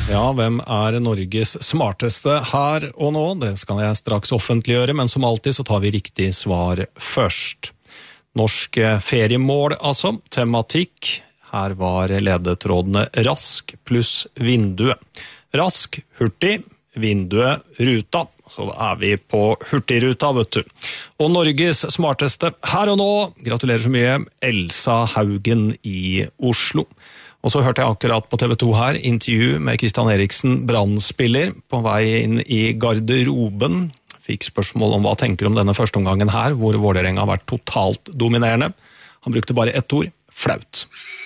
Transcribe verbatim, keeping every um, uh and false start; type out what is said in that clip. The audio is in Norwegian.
Ja, hvem er Norges smarteste her og nå? Det skal jeg straks offentliggjøre, men som alltid så tar vi riktig svar først. Norske feriemål, altså. Tematikk. Her var ledetrådene rask pluss vinduet. Rask, hurtig, vinduet, ruta. Så da er vi på hurtigruta, vet du. Og Norges smarteste her og nå, gratulerer så mye, Elsa Haugen i Oslo. Og så hørte jeg akkurat på T V to her, intervju med Kristian Eriksen, brannspiller, på vei inn i garderoben. Fikk spørsmål om hva tenker om denne første omgangen her, hvor Vålerenga har vært totalt dominerende. Han brukte bare ett ord, flaut.